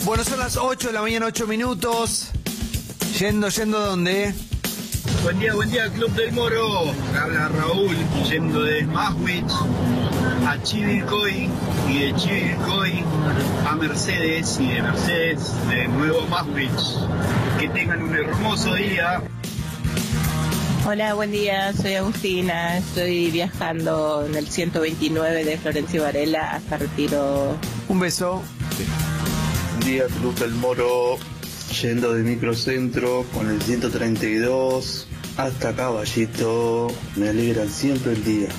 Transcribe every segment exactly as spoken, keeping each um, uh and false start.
Bueno, son las ocho de la mañana, ocho minutos. Yendo, yendo, ¿dónde? Buen día, buen día, Club del Moro. Habla Raúl, yendo de Maswich a Chivilcoy y de Chivilcoy a Mercedes y de Mercedes de nuevo Maswich. Que tengan un hermoso día. Hola, buen día, soy Agustina, estoy viajando en el ciento veintinueve de Florencio Varela hasta Retiro. Un beso. Buen día, Club del Moro, yendo de Microcentro con el ciento treinta y dos hasta Caballito, me alegran siempre el día.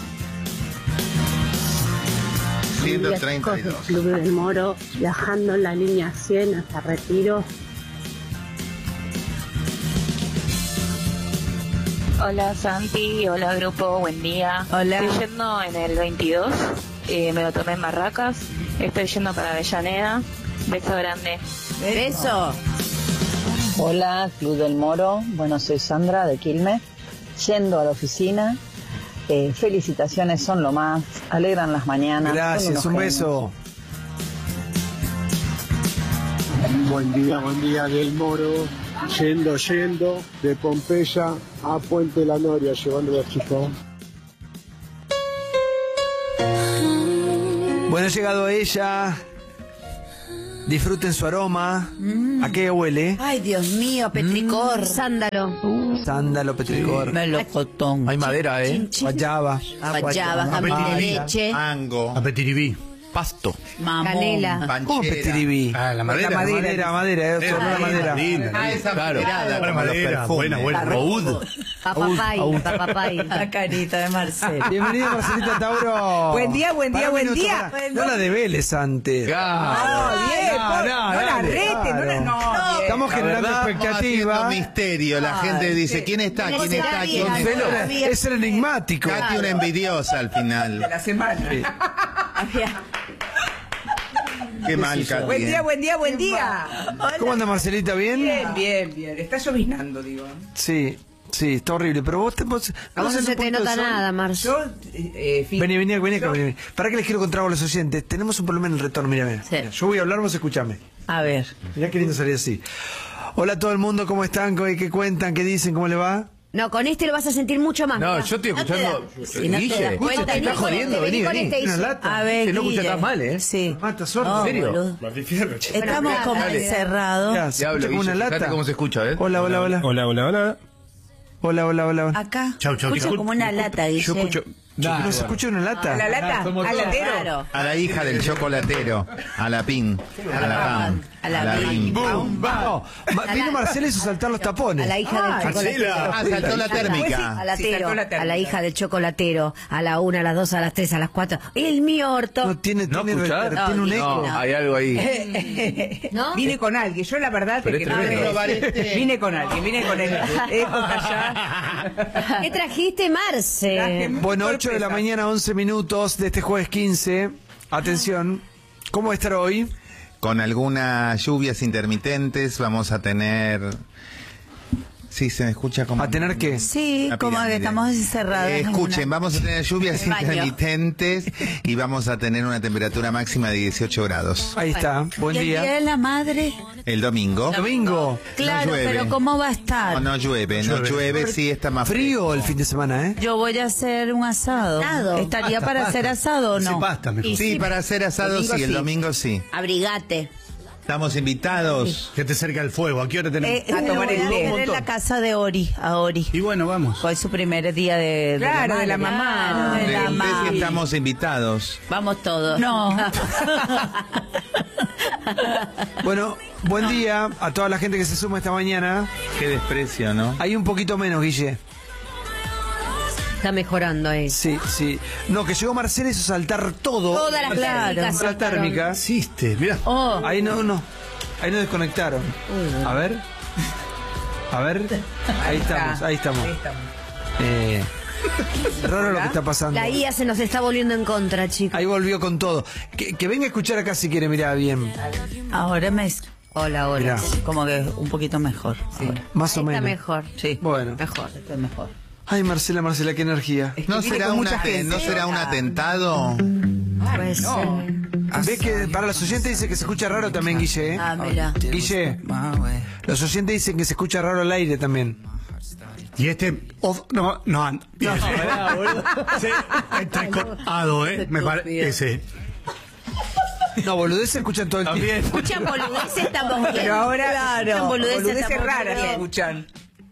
ciento treinta y dos. Club del Moro, viajando en la línea cien hasta Retiro. Hola Santi, hola grupo, buen día. Hola. Estoy yendo en el veintidós, eh, me lo tomé en Barracas, estoy yendo para Avellaneda. Beso grande. Beso. Hola, Club del Moro. Bueno, soy Sandra de Quilmes, yendo a la oficina. Eh, felicitaciones, son lo más, alegran las mañanas. Gracias, un beso. Buen día, buen día del Moro, yendo, yendo de Pompeya a Puente La Noria, llevando a los chicos. Bueno, ha llegado ella. Disfruten su aroma. Mm. ¿A qué huele? Ay, Dios mío, petricor. Mm. Sándalo. Uh. Sándalo, petricor. Sí. Melocotón. Hay madera, ¿eh? Guayaba. Guayaba, jamón de leche. Mango. Apetiribí. Pasto. Mamón. Canela. ¿Cómo petiribí? Ah, la madera. La madera, madera, madera. Eh, la madera. Linda, ah, esa claro. Buena madera, buena, buena. Oud. Papapay, papapay. La carita de Marcelo. Bienvenida, Marcelita Tauro. Buen día, buen día, Para buen minuto, día. para. No la develes antes. Ah, bien, no, por- no, no la dale, rete, no la- claro. no, bien. Estamos La generando verdad, expectativa. vamos haciendo misterio, la Ay, gente dice, sí. ¿quién está? No ¿Quién está? sabía, ¿Quién no está? Marcelo, sabía. es el enigmático. Katy, una envidiosa al final. La semana. Qué mal, Katy. Buen día, buen día, buen día. ¿Cómo anda, Marcelita? ¿Bien? Bien, bien, bien. Está lloviznando, digo. Sí, sí, está horrible. Pero vos te... Vos, A vos no se te nota nada, Marcio. Yo, eh, eh, fí- Vení, vení, vení acá, yo- vení, vení. ¿Para qué les quiero contar a los oyentes? Tenemos un problema en el retorno, mira, mira. Sí. Mira, yo voy a hablar, vos escuchame. A ver. Mirá qué lindo salir así. Hola a todo el mundo, ¿cómo están? ¿Qué, qué cuentan? ¿Qué dicen? ¿Cómo le va? No, con este lo vas a sentir mucho más. No, mirá. yo estoy No te escuchando. da- si no te Guille, das escucha, cuenta, te vení estás con jodiendo, este, vení, vení con vení. este y Una sí. lata. A ver, Que no escucha Guille. tan mal, ¿eh? Sí. Mata sordo. No, ¿En serio? boludo. Estamos Bueno, como dale. encerrados. Ya, ¿se Diablo, escucha como Guille, una fíjate lata? cómo se escucha, ¿eh? Hola, hola, hola. Hola, hola, hola. Hola, hola, hola, hola. Acá. Chau, chau, Escucho chau. como una lata, Guille. Yo escucho. ¿No se escucha una lata? ¿A la lata? ¿Al latero? Claro. A la hija del chocolatero, a la pin, a la pan, A la pin. ¡Bum! ¡Bum! Ma- Vino Marcelo y hizo saltar los tapones. A la hija del chocolatero. Ah, saltó la térmica. A la Sí, tero, saltó la térmica. a la hija del chocolatero, a la una, a las dos, a las tres, a las cuatro. El mío orto. No tiene, ¿No tiene, escuchás? rever- tiene un No, eco. No, hay algo ahí. ¿No? Vine con alguien, yo la verdad Pero que es no tremendo. me- vine con alguien, vine con él. Épocas ya. ¿Qué trajiste, Marce? Traje Bueno, ocho de la sorpresa. mañana, once minutos de este jueves quince. Atención, ¿cómo va a estar hoy? Con algunas lluvias intermitentes vamos a tener... Sí, se me escucha como... ¿A tener qué? Sí, una como que pirámide. estamos encerrados. Eh, en escuchen, una- vamos a tener lluvias en el baño. intermitentes y vamos a tener una temperatura máxima de dieciocho grados. Ahí está, buen ¿Y el día día. de la madre? El domingo. Domingo, Claro, llueve. pero ¿cómo va a estar? No, no llueve, no llueve, sí está más frío el fresco. fin de semana, ¿eh? Yo voy a hacer un asado. Asado. ¿Estaría para hacer asado o no? Pasta, mejor. Y Sí, para hacer asado domingo sí, el sí. domingo sí. Abrigate. Estamos invitados. Que te cerca el fuego. ¿A qué hora tenemos? Eh, A tomar voy el a té. hacer en la casa de Ori, a Ori. Y bueno, vamos. Hoy es su primer día de, Claro, de la madre. mamá. Claro, de De la ustedes mamá. que estamos invitados. Vamos todos. No. Bueno, buen día a toda la gente que se suma esta mañana. Qué desprecio, ¿no? Hay un poquito menos, Guille. Está mejorando ahí. Sí, sí. No, que llegó Marcelo y hizo saltar todo. Todas las Claro. térmicas. La térmica. Existe, mirá. Oh, Ahí no, no. Ahí no desconectaron. A ver. A ver. Ahí estamos, ahí estamos. Ahí estamos. Eh, raro lo que está pasando. La I A se nos está volviendo en contra, chicos. Ahí volvió con todo. Que, que venga a escuchar acá si quiere, mirá bien. ahora me... Hola, hola. Mirá, Como que un poquito mejor. ahora. más o Ahí está menos. mejor. Sí. Bueno. Mejor. Estoy mejor. Ay, Marcela, Marcela, qué energía. ¿No Vine será, con una- mucha gente. ¿No será un atentado? Pues, no. eh, Ves que para los oyentes dice que se escucha raro también, Guille, ¿eh? Ah, mira. Guille, los oyentes dicen que se escucha raro al aire también. Y este. Oh, no, no, no. Sí, entrecortado, ¿eh? Me parece. No, boludeces se escuchan todo el tiempo. Escuchan boludeces, estamos bien. Pero ahora, Escuchan boludeces, boludeces estamos raras se bien. escuchan.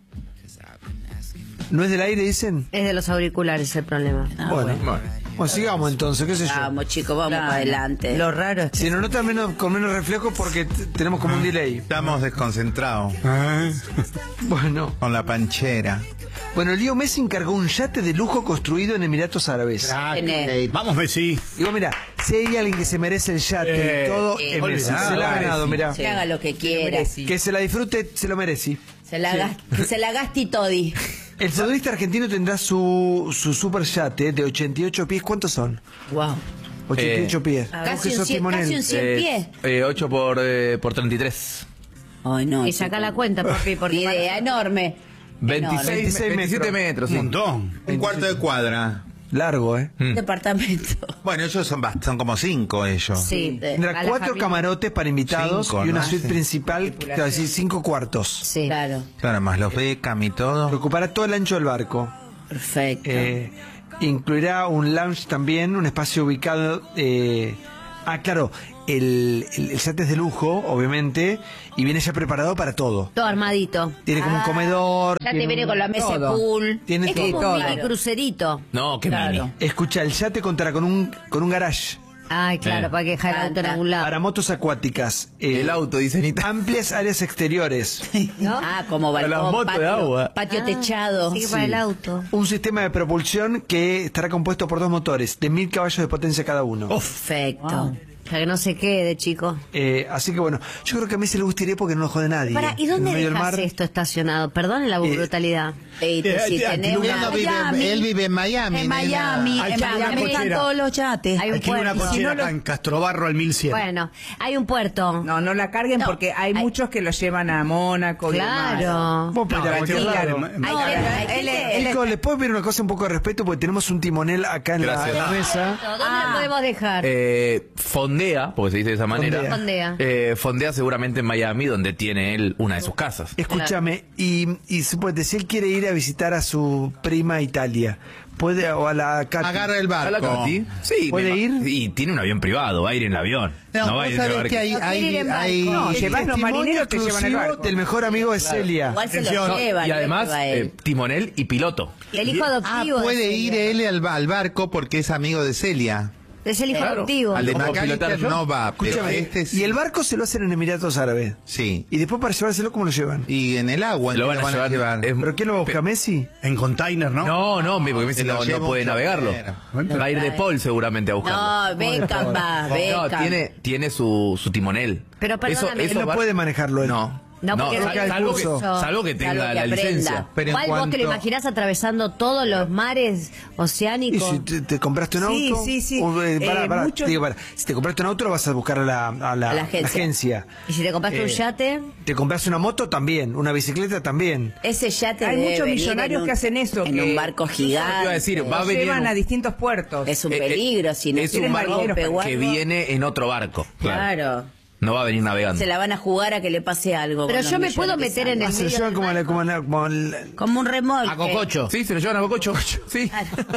¿No es del aire, dicen? Es de los auriculares el problema. Ah, bueno, bueno. bueno. Bueno, sigamos entonces, qué sé yo. Vamos, chicos, vamos Claro. para adelante. Lo raro es que Si no nota menos, con menos reflejo porque t- tenemos como un delay. Estamos desconcentrados Ah, Bueno. con la panchera. Bueno, Leo Messi encargó un yate de lujo construido en Emiratos Árabes. crack. Vamos, Messi. Digo, mira, si hay alguien que se merece el yate Eh, y todo, eh, es Messi. olvidado, Se lo ha ganado, Messi. mira. Que haga lo que quiera. Que se la disfrute, se lo merece. Se la, gas- que se la gasti todi. El futbolista argentino tendrá su, su super yate de ochenta y ocho pies. ¿Cuántos son? Wow. ochenta y ocho Eh, pies. Casi Vos que un sos cien, timonel. casi un cien pies. Eh, ocho por, eh, por treinta y tres. Ay, no. Y saca la cuenta, papi, porque idea enorme. veintiséis, veintiséis veintisiete metros. Un sí. montón. Un cuarto de cuadra. Largo, ¿eh? Mm. Departamento. Bueno, ellos son, bast- son como cinco ellos. Sí. de- Tendrá cuatro camarotes para invitados Cinco, y una ¿no? suite Sí. principal, que va a decir cinco cuartos. Sí. Claro. Claro, más los Beckham y todo. Que ocupará todo el ancho del barco. Perfecto. Eh, incluirá un lounge también, un espacio ubicado. Eh, ah, claro, el, el, el yate es de lujo, obviamente, y viene ya preparado para todo. Todo armadito. Tiene como un comedor. Ya te tiene viene un- con la mesa de todo. pool. Tiene es todo. como un mini crucerito. No, qué Claro. mini. Escucha, el yate contará con un, con un garage. Ay, claro, Eh. para que dejar el auto en algún lado. Para motos acuáticas. eh, El auto, dice Anita. amplias áreas exteriores. ¿No? Ah, como Para las balcón, motos de patio, agua. patio techado. Sí, para el auto. Un sistema de propulsión que estará compuesto por dos motores de mil caballos de potencia cada uno. Perfecto. Para que no se quede, chico. Eh, así que bueno, yo creo que a mí se le gustaría porque no lo jode nadie. Para, ¿y En dónde medio del dejas mar. esto estacionado? Perdón la Eh, brutalidad. Eh, eh, si eh, tenemos aquí Él, no vive, Miami, él vive en Miami. En nena. Miami, Hay en que ir a Miami una están cochera. todos los yates. Hay un Aquí una puerto. cochera Si no acá lo- en Castrobarro al mil cien. Bueno, hay un puerto. No, no la carguen No, porque hay, hay- muchos que los llevan a Mónaco. y demás. Claro. Vos podés ir a No, cualquier este lado. lugar, Hay no, gente- hay él- gente- él- Chicos, ¿les puedo pedir una cosa, un poco de respeto? Porque tenemos un timonel acá en la, Gracias. en la mesa. ¿Dónde lo podemos dejar? Eh, fondea, porque se dice de esa manera. Fondea. Fondea. Eh, fondea seguramente en Miami, donde tiene él una de sus casas. Escúchame, y, y suponete, si él quiere ir a visitar a su prima a Italia, puede, o a la Katy. Agarra el ¿A la barco. Katy? Sí. ¿Puede me- ir? Y tiene un avión privado, va a ir en el avión. No, No, va a vos ir en el sabés barco. que hay, No quiere ir hay, en barco. hay- No, El llevas los testimonio marineros, te llevan al exclusivo barco. del mejor amigo de Celia. Igual se Atención. lo llevan. Y además, no es que va él. eh, timonel y piloto. el hijo Ah, adoptivo. puede de ir Celia. él al, al barco porque es amigo de Celia. Es el hijo Claro. adoptivo. Al de ¿Cómo McAllister pilotar yo? no va, pero Escúchame, este es- y el barco se lo hacen en Emiratos Árabes. Sí. Y después para llevárselo, ¿cómo lo llevan? Y en el agua. Lo ¿en qué van a llevar. es- ¿Pero quién lo va a buscar, Messi? En container, ¿no? No, no, porque Messi Se lo no, no lleva puede un navegarlo. chofer. Va a ir de Paul seguramente a buscarlo. No, Beckham va, No, Beckham. tiene, tiene su, su timonel. Pero perdóname, Él no va- puede manejarlo él. No. No, porque sal- no hay salvo, que, curso. salvo que tenga Salvo que la aprenda. licencia. Pero en Igual vos te lo cuanto- imaginás atravesando todos los mares ¿Y oceánicos. si te, te compraste un Sí, auto? sí, sí. O, eh, pará, Eh, pará, muchos- te digo, pará. Si te compraste un auto, lo vas a buscar a la, a la, A la agencia. agencia. Y si te compraste un Eh, yate, Te compraste una moto también, una bicicleta también. ese yate Hay debe muchos venir millonarios en un- que hacen eso. En que un barco Te iba a gigante. decir, va a los venir llevan un- a distintos puertos. Es un Eh, eh, peligro si no es tienen un barco golpe o que algo. viene en otro barco. Claro. Claro. No va a venir navegando. Se la van a jugar a que le pase algo. Pero yo me puedo meter en el Ah, se lo medio llevan del como, la- barco. como, la- como el- Como un remolque. A Cococho. Sí, se lo llevan a Cococho. Sí.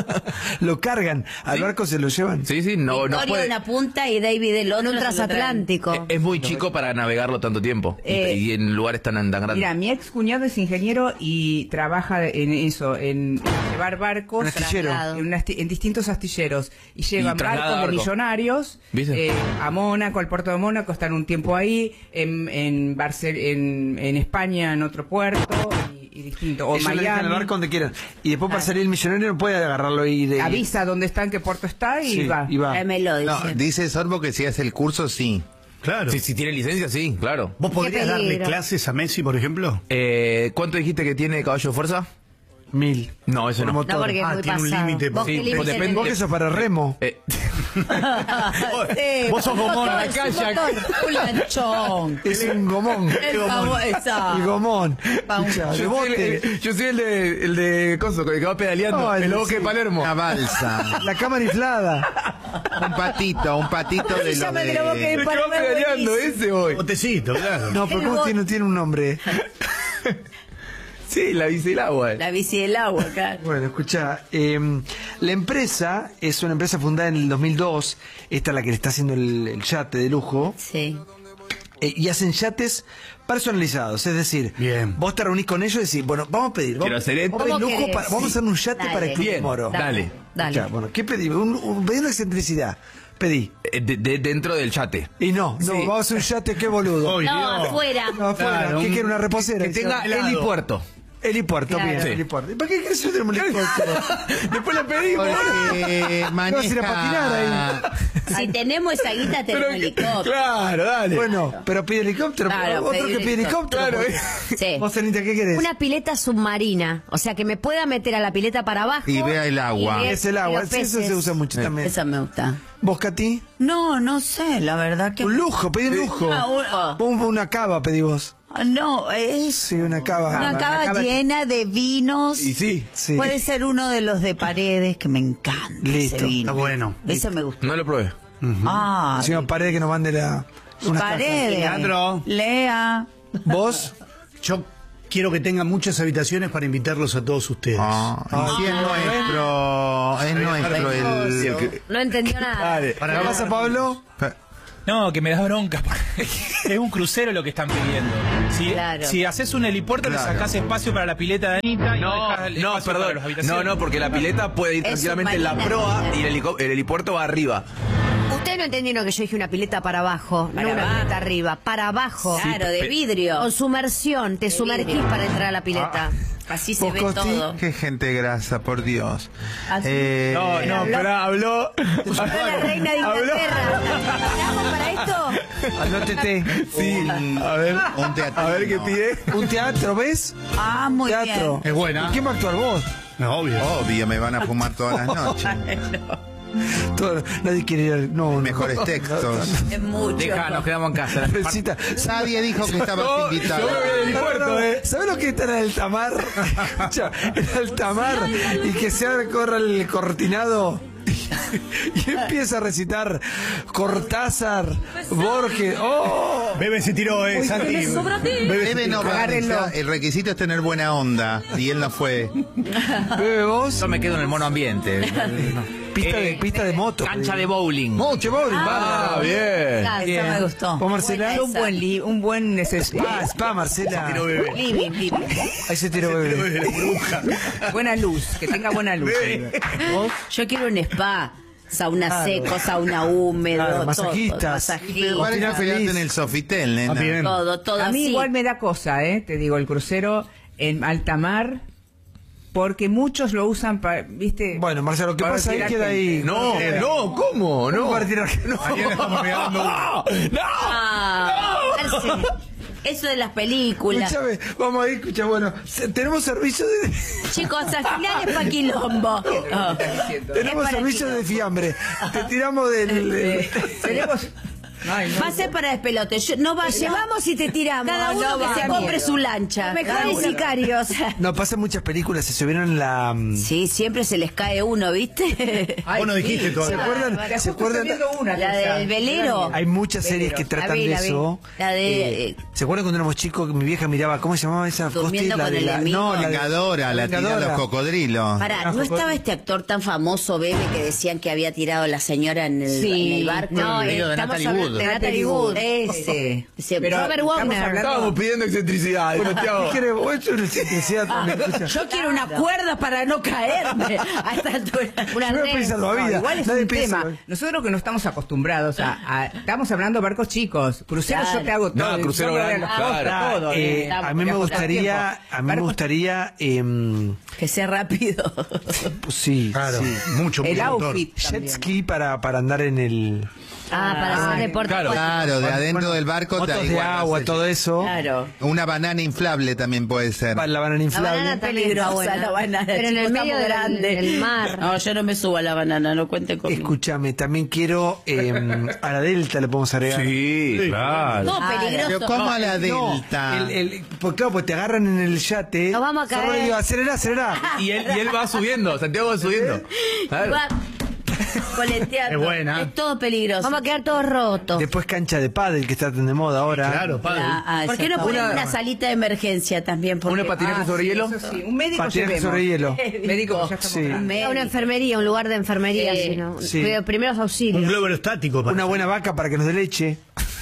lo cargan, al Sí. barco se lo llevan. Sí, sí, no, no Victoria puede. de una punta y David del otro. En un transatlántico. Es- Es muy chico para navegarlo tanto tiempo. Y- Eh, y, en lugares tan, tan grandes. Mira, mi ex cuñado es ingeniero y trabaja en eso, en llevar barcos Un astillero. en, un asti- en distintos astilleros. Y llevan traslada barcos de barco. millonarios ¿Viste? eh, a Mónaco, al puerto de Mónaco, están un tiempo ahí, en, en, Barcel- en, en España, en otro puerto y, y distinto. O Ellos lo dejan Miami. el barco donde quieran. Y después para Ah. salir el millonario no puede agarrarlo y de... Avisa dónde está, en qué puerto está y Sí, va. y va. Tráemelo, dice. No, dice Sorbo que si hace el curso, sí. Claro. Si, si tiene licencia, sí, claro. ¿Vos podrías darle peligro. clases a Messi, por ejemplo? Eh, ¿Cuánto dijiste que tiene caballo de fuerza? Mil. No, eso Por no. motor. No, porque es Ah, muy tiene un pasado. límite, ¿Vos sí, qué pues límite depende- tenés? Vos que sos para remo. Eh, Sí, Vos sos gomón. motor, La su calle. motor, un lanchón. Es un gomón. El famo- esa. El gomón. Escucha, de Yo soy, bote. el, yo soy el de, el de Coso, el que va pedaleando. Ay, el bosque sí. de Palermo. Una balsa. La cámara inflada. Un patito, un patito de se los llama de la boca de de... El que va pedaleando, ese voy. Botecito, claro. No, pero El ¿cómo bot- tiene, tiene un nombre? Sí, la bici del agua. La bici del agua, claro. Bueno, escucha, eh, la empresa es una empresa fundada en el dos mil dos, esta es la que le está haciendo el, el yate de lujo, Sí. eh, y hacen yates personalizados, es decir, Bien. vos te reunís con ellos y decís, bueno, vamos a pedir, vamos, Quiero hacer esto. vamos a pedir ¿Cómo lujo querés? para- vamos a hacer un yate Dale. para el Club Bien, Moro. dale. Dale. Escuchá, bueno, ¿qué pedí? Un, un, pedí una excentricidad, pedí. Eh, de- de- dentro del chate. Y no, no, Sí. vamos a hacer un yate, qué boludo. Oy, No, Dios. afuera. No, afuera, Claro, ¿qué un- quiere una reposera? Que tenga helado. helipuerto. Helipuerto, Claro. bien, Sí. helipuerto. ¿Para qué querés un helipuerto? Después la pedimos. Porque Vas a ir a patinar maneja... Si tenemos esa guita, tenemos Pero- helicóptero. Claro, dale. Bueno, pero pide helicóptero, Claro, otro pedir que pide helicóptero. Claro, porque- Sí. Vos, Anita, ¿qué querés? Una pileta submarina, o sea, que me pueda meter a la pileta para abajo. Y vea el agua. y ver Es el agua, los sí, eso peces. se usa mucho también. Esa me gusta. ¿Vos, Katy? No, no sé, la verdad que... Un lujo, pedí un lujo. Ah, un- Un- una cava pedí vos. No, es Sí, una cava. una cava cava- llena de vinos. Y sí. Sí. Puede ser uno de los de Paredes, que me encanta. Listo, ese vino. Está bueno. Ese me gusta. No lo probé. Ah, Señor Paredes, que nos mande la. unas Paredes. Leandro. Lea. cajas. ¿Vos? Yo quiero que tengan muchas habitaciones para invitarlos a todos ustedes. Ah, y si es nuestro, es nuestro el... Sí, el que- No entendió nada. Dale. ¿Para qué pasa, Pablo? No, que me das bronca. porque es un crucero lo que están pidiendo. Si, Claro. si haces un helipuerto, Claro. le sacás espacio para la pileta de Anita y no, No, dejás el no, espacio para perdón. los habitaciones. No, no, porque la pileta puede ir Es tranquilamente en la submarina, proa claro. y el, helico- el helipuerto va arriba. Ustedes no entendieron que yo dije una pileta para abajo, Para no una abajo. pileta arriba, para abajo. Claro, de pe- vidrio. Con sumersión, te sumergís vidrio. para entrar a la pileta. Así se ¿Vos, ve Costi? todo. Qué gente grasa, por Dios. Así. Eh, No, no, pero habló. Yo la reina de Inglaterra. ¿Estamos para esto? Anótete. Sí. A ver. Un teatro. A ver qué pide. Un teatro, ¿ves? Ah, muy Teatro. Es buena. ¿Y quién va a actuar vos? No, obvio. Obvio, me van a fumar todas las noches. Todo- nadie quiere ir al. No, no. Mejores textos. bien. Es mucho. Deja, nos quedamos en casa. Felicita. Nadie dijo que estabas No, invitado. yo me voy al helipuerto, eh. ¿Sabes lo que está en el Tamar? Escucha, en el Tamar y que se corra el cortinado y empieza a recitar Cortázar, Borges. ¡Oh! Bebe se tiró, eh, Santi. Bebe se Bebe tiró. no va, el requisito es tener buena onda. Y él no fue. Bebe vos. Yo me quedo en el mono ambiente. Pista de, Eh, pista de moto. Cancha de bowling. Mucho bowling, Ah, bárbaro. bien. Esa Bien. me gustó. ¿Vos, Marcela? Buena Un buen, li- un buen necesidad. Ah, spa, Marcela. Tiró bebé. Living, living. Ahí se tiró bebé. Bebe la burbuja. Buena luz, que tenga buena luz. ¿Vos? Yo quiero un spa. Sauna Claro. seco, sauna húmedo, Claro, todo, masajistas. masajistas, Igual es Final que feliz. en el Sofitel, nena. Ah, bien. todo, todo A mí así. igual me da cosa, ¿eh? Te digo, el crucero en alta mar, porque muchos lo usan para, ¿viste? Bueno, Marcelo, lo que Para pasa ahí tirar queda ahí. gente. No, no, ¿cómo? No. Para tirar gente? No. Mañana estamos regalando uno. Ah, Marce, eso de las películas. Escuchame, vamos ahí, escucha, bueno, se- tenemos servicio de. Chicos, al final es pa' quilombo. Ah. Tenemos para servicio chicos. de fiambre. Te tiramos del. Eh, tenemos... Ay, no. Va a ser para despelote. Yo- no va Llevamos y te tiramos. Cada uno No que va. se compre su lancha. Mejores sicarios. No, pasan muchas películas, se subieron en la. mm, Sí, siempre se les cae uno, ¿viste? Ay, Vos no dijiste sí. todavía. ¿Se acuerdan? Ya ¿Se justo acuerdan? estoy viendo una La que está- del velero. Hay muchas series que tratan La vi, de la vi. eso. La de, eh, ¿Se acuerdan cuando éramos chicos que mi vieja miraba, ¿cómo se llamaba esa? Durmiendo Costi? La con de el la. enemigo. No, la de- Vengadora, la tira a Vengadora. los cocodrilos. Pará, ¿no estaba este actor tan famoso, Bebe, que decían que había tirado a la señora en el, en el barco? No, El video de estamos Natalie hablando Wood. de Natalie Wood. Ese. Ese- Pero Robert estamos Wagner. hablando- Estábamos pidiendo excentricidad. ¿Qué querés? Vos sos una excentricidad también, escucha. Yo quiero una cuerda para no caerme a esta altura. Una Yo me red. pienso No, vida. igual es Nadie un piensa. tema. Nosotros que no estamos acostumbrados a, a- estamos hablando de barcos chicos. Cruceros Claro. yo te hago todo. No, crucero Yo me voy a los Claro. todo. Eh, eh. a mí me gustaría, a mí me gustaría, eh, Que sea rápido. sí, Claro, sí. mucho, El mucho motor. outfit Jet también. ski para, para andar en el Ah, para hacer deporte. claro. Claro, de adentro del barco te motos de igual, agua, no sé, todo eso. Claro. Una banana inflable también puede ser. Para la banana La inflable. banana también está Peligrosa buena. la banana. Pero en el chicos, medio estamos del, grandes. del mar. No, yo no me subo a la banana, no cuente conmigo. Escúchame, también quiero eh, a la Delta le podemos agregar. Sí, claro. No, peligroso. Pero ¿cómo a la No, Delta? el, el, pues claro, pues te agarran en el yate. Nos vamos a caer. Zorro, digo, acelera, acelera. Y él, y él va subiendo, Santiago va subiendo. Claro. Va coleteando. Es buena. Es todo peligroso. Vamos a quedar todos rotos. Después cancha de pádel que está tan de moda ahora. Claro, padre. Ah, ah, ¿por qué no ponen una, salita de emergencia también? Porque, Una patinaje Ah, sobre sí, hielo. eso sí. Un médico Patinaje llevemos. sobre hielo. Médico, ya estamos Sí. grandes. A una enfermería, un lugar de enfermería, Sí. si no. Sí. Pero primeros Un auxilios. globo aerostático. para- Una buena vaca para que nos dé leche.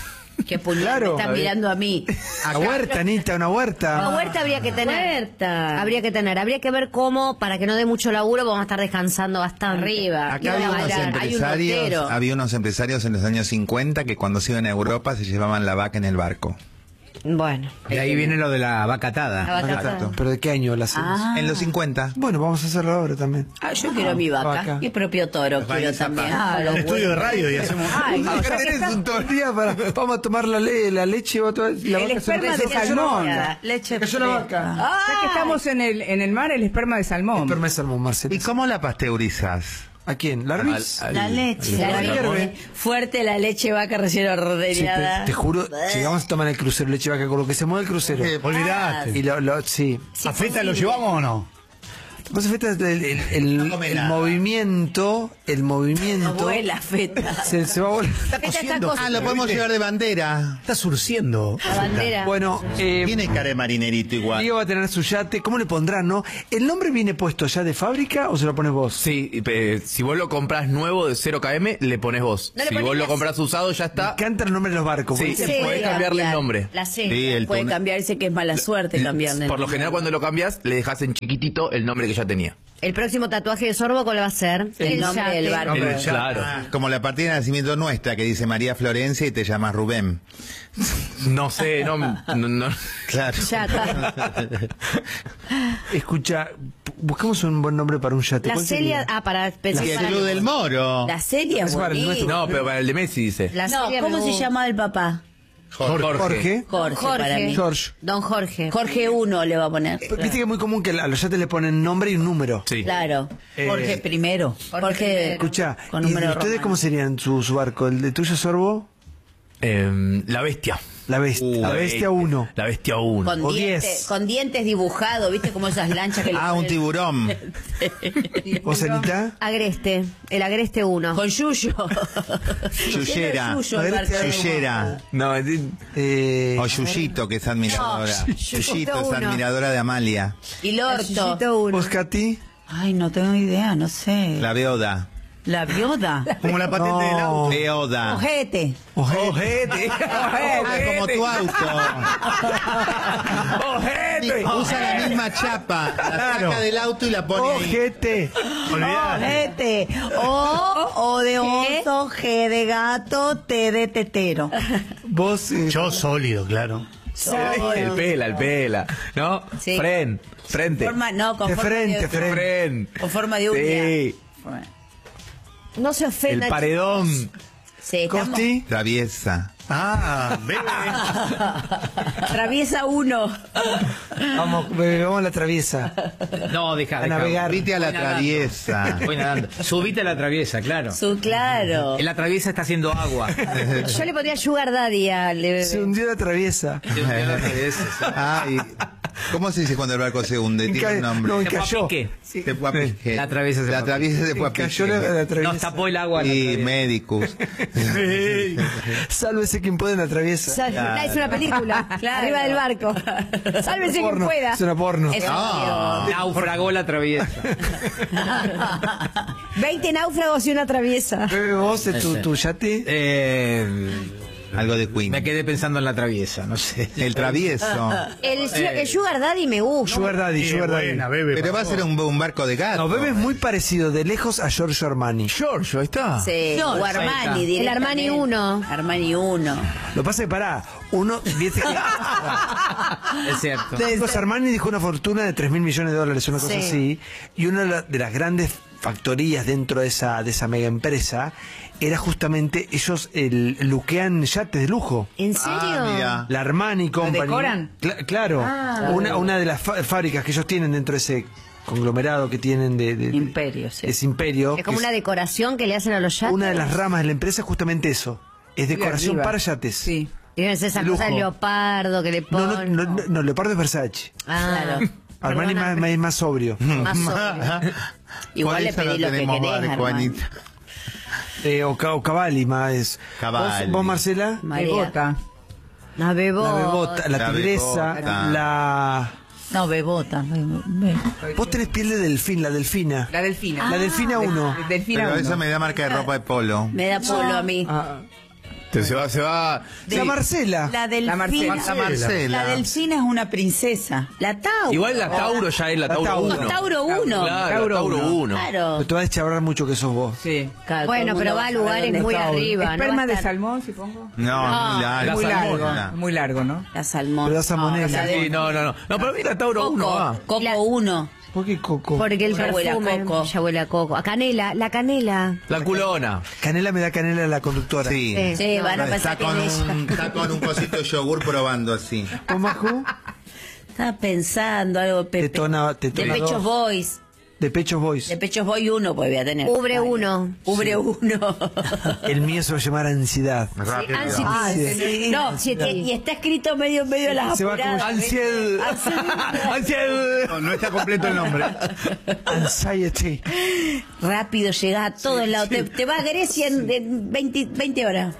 Que puñal, Claro. me están mirando a mí. Una huerta, Anita, una huerta. Una huerta habría que tener. Huerta. Habría que tener. Habría que ver cómo, para que no dé mucho laburo, vamos a estar descansando bastante. Arriba. Acá había unos, Hay un empresarios, lotero. había unos empresarios en los años cincuenta que cuando se iban a Europa se llevaban la vaca en el barco. Bueno. De ahí viene lo de la vaca atada. La vaca Exacto. atada. ¿Pero de qué año la hacemos? Ah. En los cincuenta. Bueno, vamos a hacerlo ahora también. Ah, yo quiero mi vaca. Vaca. Mi propio toro quiero también. Ah, Un los estudio de huevos. radio y hacemos. Ay, no, Acá ya que tenés está- un todo el día para. Vamos a tomar la, le, la leche. vamos a tomar- la El vaca se- esperma de se cayó la salmón. vaca. Leche Se cayó la fresca. vaca. Ya que estamos en el, en el mar, el esperma de salmón. Esperma de salmón, Marcelo. ¿Y cómo la pasteurizas? ¿A quién? ¿La Ruiz? Al- La leche. al- La al- leche. Fuerte la leche vaca recién Sí, te, ordeñada. te juro, llegamos a tomar el crucero leche vaca con lo que se mueve el crucero. Eh, Olvidate. Y lo, lo- sí. ¿A Feta lo llevamos o no? Vos feta el, el, el- No come el nada. movimiento, el movimiento. Abuela feta. Se, se va a volar. Esta está Cociendo. cosa- Ah, lo podemos llevar de bandera. Está surciendo. La bandera. Bueno, eh, Tiene cara de marinerito igual. Diego va a tener su yate. ¿Cómo le pondrán, no? ¿El nombre viene puesto ya de fábrica o se lo pones vos? Sí, eh, si vos lo compras nuevo de cero kilómetros, le pones vos. No le si pones vos lo la- compras usado, ya Me está. encanta el nombre de los barcos. Sí, porque sí, podés cambiarle el nombre. La C. Sí, el puede túnel. cambiar, dice que es mala suerte cambiarle. el Por lo nombre. general, cuando lo cambias, le dejas en chiquitito el nombre que ya tenía. El próximo tatuaje de Sorbo, ¿cuál va a ser? El nombre yate. del barco. El- claro. Como la partida de nacimiento nuestra que dice María Florencia y te llamas Rubén. No sé, no. no, no. Claro. Yate. Escucha, buscamos un buen nombre para un yate. La ¿Cuál Celia. sería? Ah, para pensar. Y el para- Club del Moro. La serie es Es para el bonita. nuestro. No, pero para el de Messi dice. La No, Celia ¿cómo me se gusta. llamaba el papá? Jorge. Jorge. Jorge, Jorge. para mí. George. Don Jorge. Jorge uno le va a poner. Viste que es muy común que a los yates le ponen nombre y un número. Sí. Claro. Eh, Jorge primero. Jorge. Escucha, con ¿y número ustedes romano. cómo serían su, su barco? ¿El de tuyo, Sorbo? Eh, la bestia. La bestia. Uh, la bestia uno. La bestia uno. Con o dientes, diez. con dientes dibujados, ¿viste? Como esas lanchas que le Ah, un ponen- tiburón. ¿Vos, Anita? Agreste. El Agreste uno. Con yuyo. Yuyera. Yuyo, el barco. Yuyera. No, es- Eh, O Yuyito, que es admiradora. No, Yuyito es uno. admiradora de Amalia. Y Lorto. Yuyito uno. ¿Vos, Katy? Ay, no tengo idea, no sé. La Beoda. La viuda. Como la patente del auto. Beoda. Ojete. Ojete. Ah, como tu auto. ¡Ojete! Usa la misma chapa. La Claro. saca del auto y la pone ahí. Ojete. Olvidate. Ojete. O, o de oso, G de gato, T de tetero. Vos. eh, Yo sólido, claro. El pela, el pela. ¿No? Sí. Fren. Frente. Forma, no, con De forma frente, de, frente. Fren. con forma de uña. Sí. No se El ofenda. paredón. Sí, estamos- Costi. Traviesa. Ah, bebe. Traviesa uno. Vamos, bebé, vamos a la traviesa. No, deja, A deja. navegar. Vite a la Voy nadando. traviesa. Voy nadando. Subite a la traviesa, claro. Su claro. En la traviesa está haciendo agua. Yo le pondría Sugar Daddy al bebé. Se hundió la traviesa. Se hundió la traviesa, sí. Ah, y- ¿cómo se dice cuando el barco se hunde? Tiene un nombre. No, Se fue a cayó. pique. Se fue a pique. La traviesa se La fue a traviesa se fue a Cayó la, pique. la traviesa. Nos tapó el agua. la Y traviesa. Medicus. Sálvese quien pueda en la traviesa. Sal- Claro. Es una película. Claro. Arriba del barco. Sálvese quien Porno. pueda. Es una porno. Es Ah. obvio. Naufragó la traviesa. veinte náufragos y una traviesa. Bebé, vos, eh, tu, tu yate. Eh, Algo de Queen. me quedé pensando en la traviesa, no sé. El travieso. El, el Sugar Daddy me gusta. Sugar Daddy, Qué Sugar Daddy. buena, bebe. Pero va a ser un, un barco de gato. No, Bebe es muy parecido de lejos a Giorgio Armani. Giorgio, ahí está. Sí, No, o ahí Armani El Armani directamente. uno. Armani uno. Lo que pasa es que pará, Uno, viste que... Es cierto. Chicos, Armani dijo una fortuna de tres mil millones de dólares, una cosa Sí. así. Y una de, la- de las grandes factorías dentro de esa, de esa mega empresa era justamente ellos el, luquean yates de lujo. ¿En serio? Ah, mira. La Armani Company. decoran? Cla- claro. Ah. una, una de las fa- fábricas que ellos tienen dentro de ese conglomerado que tienen de... de- de- Imperio, sí. ese imperio. Es como que una decoración que le hacen a los yates. una de las ramas de la empresa es justamente eso. Es decoración arriba. para yates. Sí. Y es esa Lujo. cosa de leopardo que le No, no, ponen. no, no, no, Leopardo es Versace. Ah, Claro. Armani más, Perdóname. más, más sobrio. Más sobrio. Igual Por le eso pedí no lo que tenemos querés, barco, Armani. Anita. Eh, o, Ca- o Cavalli más es. Cavalli. ¿Vos, vos, Marcela? María. Bebota. La bebota. La bebota, la, La tigresa, bebota. la... No, bebota. be- be- Vos tenés piel de delfín, la delfina. La delfina. La delfina uno. De- Delfina Pero uno. esa me da marca de ropa de polo. Me da polo a mí. Ah, Entonces se va, se va. La Marcela. La delfina. La Marcela. La Marcela. La delfina es una princesa. La Tauro. Igual la Tauro ya es la La Tauro Tauro. uno. Tauro uno. Claro, Tauro la Tauro uno. uno. Claro. Te vas a deschabrar mucho que sos vos. Sí. Claro, Bueno, todo el pero mundo va a saber lugares dónde muy está. arriba. no Esperma va a de estar- salmón, supongo. No, No, la, Es la muy largo. salmona. Muy largo, ¿no? La salmón. Pero la salmonela. No, Sí, no, no, no. No, pero a mí la Tauro uno va. Coco. Coco uno. ¿Por qué Coco? Porque el Ya huele a perfume coco. ya huele a coco. A canela, la canela. La culona. Canela me da canela a la conductora. Sí. Sí. Sí, van a Está pensar que con, es ella. un, está con un cosito de yogur probando así. ¿Vos, Maju? Estaba pensando algo de, Te tona- te de tona Pechos dos. Boys. De Pechos Boys. De Pechos Boys uno, pues voy a tener. Ubre uno. Ubre uno. El mío se va a llamar ansiedad. Rápido. Ansi- Ah, Sí. no, Sí, y, y está escrito medio medio las Se va apuradas. como Ansiel. Ansiel. No, no está completo el nombre. Anxiety. Rápido, llega a todos lados. Te, te vas a Grecia en, en veinte, veinte horas.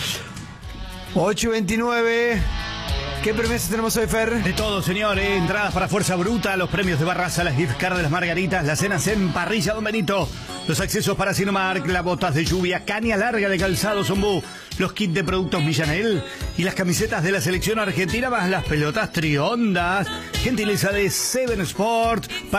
ocho y veintinueve. ¿Qué premios tenemos hoy, Fer? De todo, señor. ¿eh? Entradas para Fuerza Bruta, los premios de Barraza, las gift cards de las Margaritas, las cenas en Parrilla Don Benito, los accesos para Cinemark, las botas de lluvia, caña larga de calzado Zombú, los kits de productos Millanel y las camisetas de la selección argentina más las pelotas Triondas. Gentileza de Seven Sport.